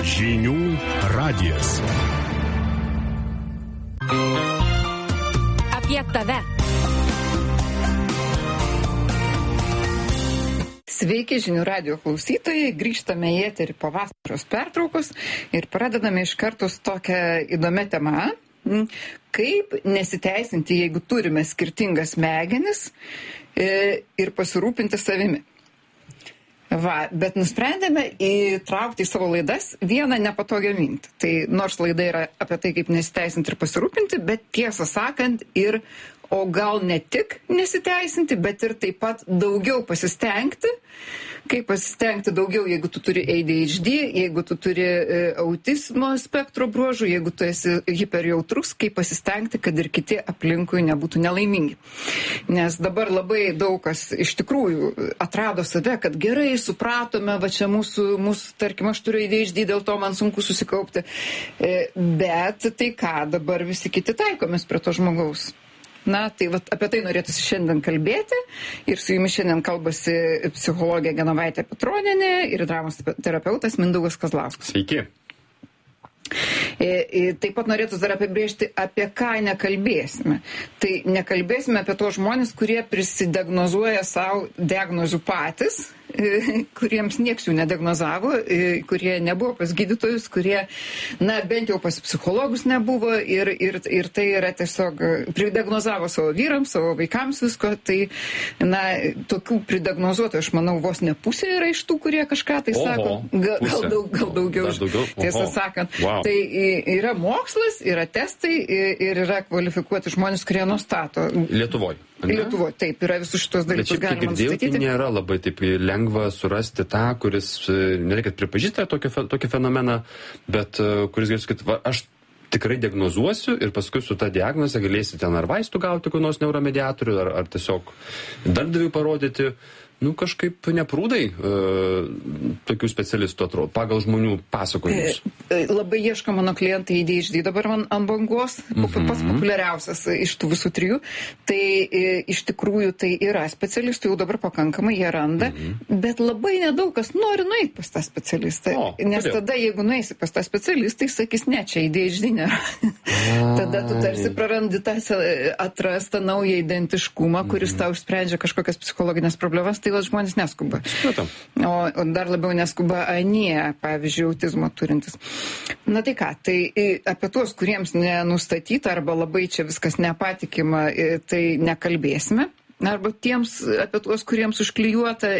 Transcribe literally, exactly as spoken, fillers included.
Žinių radijas. Apie tave. Sveiki, Žinių radijo klausytojai. Grįžtame į eterį po vasaros pertraukos ir pradedame iš karto su tokia įdomia tema. Kaip nesiteisinti, jeigu turime skirtingas smegenis ir pasirūpinti savimi. Va, bet nusprendėme įtraukti į savo laidas vieną nepatogią mintį. Tai nors laida yra apie tai, kaip nesiteisinti ir pasirūpinti, bet tiesą sakant ir, o gal ne tik nesiteisinti, bet ir taip pat daugiau pasistengti. Kaip pasistengti daugiau, jeigu tu turi A D H D, jeigu tu turi e, autizmo spektro bruožų, jeigu tu esi hiperjautrus, kaip pasistengti, kad ir kiti aplinkui nebūtų nelaimingi. Nes dabar labai daug kas iš tikrųjų atrado save, kad gerai supratome, va čia mūsų, mūsų tarkim, aš turiu A D H D, dėl to man sunku susikaupti. E, bet tai ką, dabar visi kiti taikomės prie to žmogaus. Na, tai vat, apie tai norėtųsi šiandien kalbėti ir su jumis šiandien kalbasi psichologė Genovaitė Petronienė ir dramos terapeutas Mindaugas Kazlauskas. Sveiki. E, e, taip pat norėtųsi dar apibrėžti, apie ką nekalbėsime. Tai nekalbėsime apie tos žmonės, kurie prisidiagnozuoja savo diagnozių patys, e, kuriems nieks jų nediagnozavo, e, kurie nebuvo pas gydytojus, kurie, na, bent jau pas psichologus nebuvo ir, ir, ir tai yra tiesiog pridiagnozavo savo vyrams, savo vaikams visko. Tai, na, tokių pridiagnozuotų, aš manau, vos ne pusė yra iš tų, kurie kažką tai Oho, sako. Gal, gal, daug, gal daugiau, daugiau? tiesą sakant. Wow. Tai yra mokslas, yra testai ir yra kvalifikuoti žmonės, kurie nustato. Lietuvoje. Lietuvoje, taip, yra visus šitos dalykus galima nustatyti. Tai nėra labai taip lengva surasti tą, kuris, nereikia pripažįsta tokį, tokį fenomeną, bet kuris galės sakyti, va, aš tikrai diagnozuosiu ir paskui su ta diagnoze galėsi ten ar vaistų gauti, kokių nors neuromediatorių, ar, ar tiesiog darbdaviui parodyti. Nu, kažkaip neprūdai e, tokių specialistų atrodo, pagal žmonių pasakojimus. E, labai ieško mano klientai A D H D dabar man ant bangos, mm-hmm. pats populiariausias iš tų visų trijų. Tai e, iš tikrųjų tai yra specialistų, jau dabar pakankamai jie randa, mm-hmm. bet labai nedaug kas nori nueiti pas tą specialistą. O, nes kodėl? Tada, jeigu nueisi pas tą specialistą, jis sakys, ne, čia A D H D nėra. Tada tu tarsi prarandi tą atrastą naują identiškumą, kuris mm-hmm. tau išsprendžia kažkokias psichologinės problemas. Tai vat žmonės neskuba. O, o dar labiau neskuba anie, pavyzdžiui, autizmo turintis. Na tai ką, tai apie tuos, kuriems nenustatyta arba labai čia viskas nepatikima, tai nekalbėsime. Arba tiems, apie tuos, kuriems užklijuota